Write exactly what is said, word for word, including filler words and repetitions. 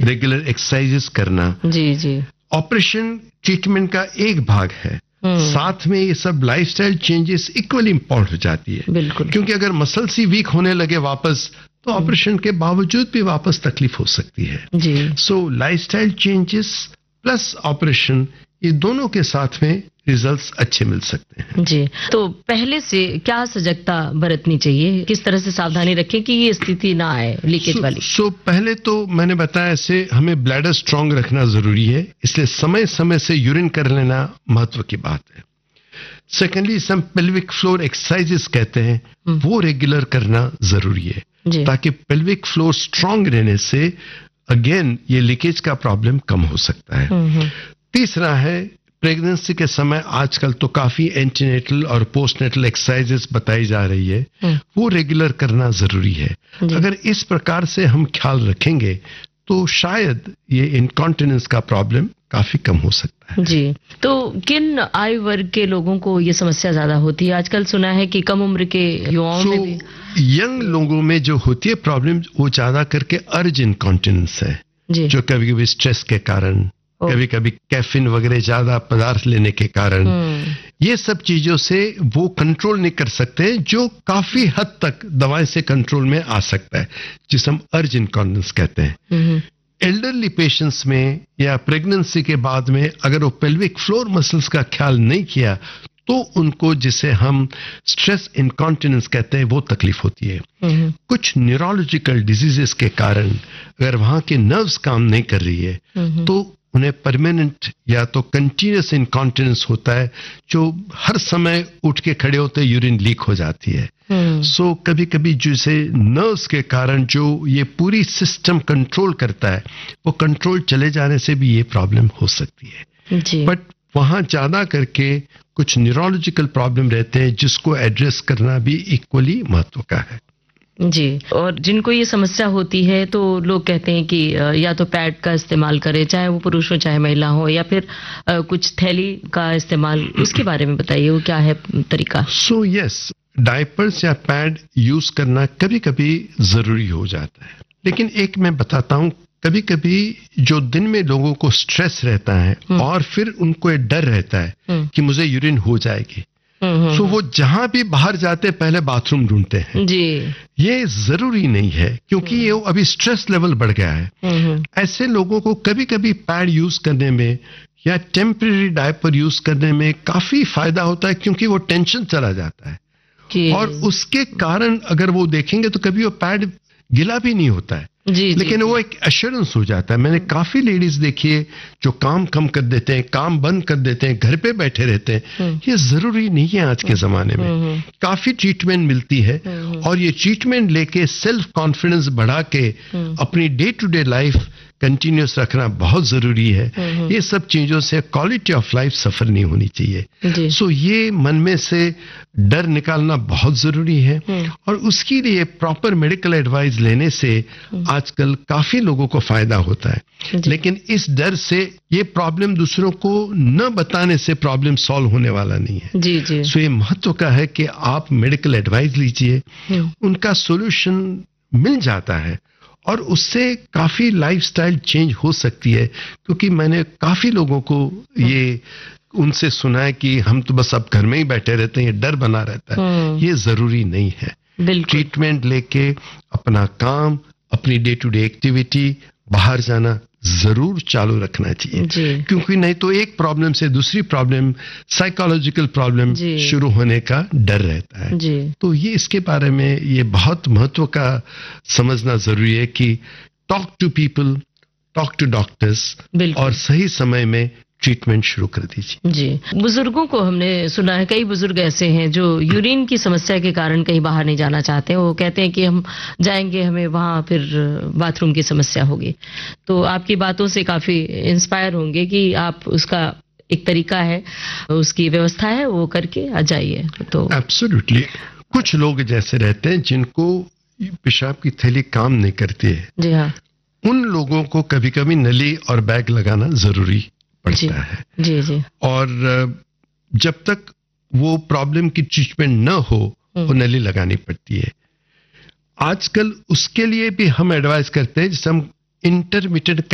Regular exercises करना। जी जी। Operation treatment का एक भाग है, साथ में ये सब लाइफस्टाइल चेंजेस इक्वली इंपॉर्टेंट हो जाती है। बिल्कुल। क्योंकि अगर मसल्स ही वीक होने लगे वापस, तो ऑपरेशन के बावजूद भी वापस तकलीफ हो सकती है। जी। सो लाइफस्टाइल चेंजेस प्लस ऑपरेशन, ये दोनों के साथ में रिजल्ट्स अच्छे मिल सकते हैं। जी। तो पहले से क्या सजगता बरतनी चाहिए, किस तरह से सावधानी रखें कि ये स्थिति ना आए लीकेज वाली? सो so, so पहले तो मैंने बताया ऐसे हमें ब्लैडर स्ट्रांग रखना जरूरी है, इसलिए समय समय से यूरिन कर लेना महत्व की बात है। सेकेंडली, सम पेल्विक फ्लोर एक्सरसाइजेस कहते हैं, वो रेगुलर करना जरूरी है, ताकि पेल्विक फ्लोर स्ट्रांग रहने से अगेन ये लीकेज का प्रॉब्लम कम हो सकता है। तीसरा है, प्रेगनेंसी के समय आजकल तो काफी एंटीनेटल और पोस्टनेटल एक्सरसाइजेस बताई जा रही है, वो रेगुलर करना जरूरी है। अगर इस प्रकार से हम ख्याल रखेंगे तो शायद ये इनकॉन्टिनेंस का प्रॉब्लम काफी कम हो सकता है। जी। तो किन आयु वर्ग के लोगों को ये समस्या ज्यादा होती है? आजकल सुना है कि कम उम्र के युवाओं so, में भी यंग लोगों में जो होती है प्रॉब्लम, वो ज्यादा करके अर्ज इनकॉन्टिनेंस है, जो कभी कभी स्ट्रेस के कारण, कभी कभी कैफीन वगैरह ज्यादा पदार्थ लेने के कारण, ये सब चीजों से वो कंट्रोल नहीं कर सकते, जो काफी हद तक दवाई से कंट्रोल में आ सकता है, जिसे हम अर्ज इनकॉन्टिनेंस कहते हैं। एल्डरली पेशेंट्स में या प्रेगनेंसी के बाद में अगर वो पेल्विक फ्लोर मसल्स का ख्याल नहीं किया, तो उनको, जिसे हम स्ट्रेस इनकॉन्टिनेंस कहते हैं, वो तकलीफ होती है। कुछ न्यूरोलॉजिकल डिजीजेस के कारण अगर वहां के नर्व्स काम नहीं कर रही है, तो उन्हें परमानेंट या तो कंटिन्यूअस इनकॉन्टिनेंस होता है, जो हर समय उठ के खड़े होते यूरिन लीक हो जाती है। सो so, कभी कभी जैसे नर्व्स के कारण जो ये पूरी सिस्टम कंट्रोल करता है, वो कंट्रोल चले जाने से भी ये प्रॉब्लम हो सकती है। बट वहां ज्यादा करके कुछ न्यूरोलॉजिकल प्रॉब्लम रहते हैं, जिसको एड्रेस करना भी इक्वली महत्व का है। जी। और जिनको ये समस्या होती है तो लोग कहते हैं कि या तो पैड का इस्तेमाल करें, चाहे वो पुरुष हो चाहे महिला हो, या फिर कुछ थैली का इस्तेमाल, उसके बारे में बताइए, वो क्या है तरीका? सो यस, डायपर्स या पैड यूज करना कभी कभी जरूरी हो जाता है, लेकिन एक मैं बताता हूँ, कभी कभी जो दिन में लोगों को स्ट्रेस रहता है और फिर उनको एक डर रहता है कि मुझे यूरिन हो जाएगी, सो so, वो जहां भी बाहर जाते पहले बाथरूम ढूंढते हैं। जी। ये जरूरी नहीं है, क्योंकि ये अभी स्ट्रेस लेवल बढ़ गया है। ऐसे लोगों को कभी कभी पैड यूज करने में या टेम्परेरी डायपर यूज करने में काफी फायदा होता है, क्योंकि वो टेंशन चला जाता है, और उसके कारण अगर वो देखेंगे तो कभी वो पैड गिला भी नहीं होता है। जी, लेकिन जी, वो एक एश्योरेंस हो जाता है। मैंने काफी लेडीज देखी है जो काम कम कर देते हैं, काम बंद कर देते हैं, घर पे बैठे रहते हैं। ये जरूरी नहीं है आज के जमाने में, काफी ट्रीटमेंट मिलती है, और ये ट्रीटमेंट लेके सेल्फ कॉन्फिडेंस बढ़ा के अपनी day to day life continuous रखना बहुत जरूरी है। ये सब चीजों से क्वालिटी ऑफ लाइफ सफर नहीं होनी चाहिए। सो so, ये मन में से डर निकालना बहुत जरूरी है, और उसके लिए प्रॉपर मेडिकल एडवाइस लेने से आजकल काफी लोगों को फायदा होता है। लेकिन इस डर से ये प्रॉब्लम दूसरों को न बताने से प्रॉब्लम सॉल्व होने वाला नहीं है। जी जी। सो so, ये महत्व का है कि आप मेडिकल एडवाइस लीजिए, उनका सोल्यूशन मिल जाता है, और उससे काफी लाइफस्टाइल चेंज हो सकती है। क्योंकि मैंने काफी लोगों को ये उनसे सुना है कि हम तो बस अब घर में ही बैठे रहते हैं, ये डर बना रहता है। ये जरूरी नहीं है। ट्रीटमेंट लेके अपना काम, अपनी डे टू डे एक्टिविटी, बाहर जाना जरूर चालू रखना चाहिए, क्योंकि नहीं तो एक प्रॉब्लम से दूसरी प्रॉब्लम, साइकोलॉजिकल प्रॉब्लम शुरू होने का डर रहता है। जी। तो ये इसके बारे में ये बहुत महत्व का समझना जरूरी है कि talk to people, talk to doctors, और सही समय में ट्रीटमेंट शुरू कर दीजिए। जी। बुजुर्गों को हमने सुना है, कई बुजुर्ग ऐसे हैं जो यूरिन की समस्या के कारण कहीं बाहर नहीं जाना चाहते। वो कहते हैं कि हम जाएंगे, हमें वहां फिर बाथरूम की समस्या होगी। तो आपकी बातों से काफी इंस्पायर होंगे कि आप उसका एक तरीका है, उसकी व्यवस्था है, वो करके आ जाइए। तो एब्सोल्युटली। कुछ लोग जैसे रहते हैं जिनको पेशाब की थैली काम नहीं करती है। जी हाँ। उन लोगों को कभी कभी नली और बैग लगाना जरूरी पड़ता जी, है। जी जी। और जब तक वो प्रॉब्लम की ट्रीटमेंट न हो, वो नली लगानी पड़ती है। आजकल उसके लिए भी हम एडवाइस करते हैं, जिसे हम इंटरमिटेंट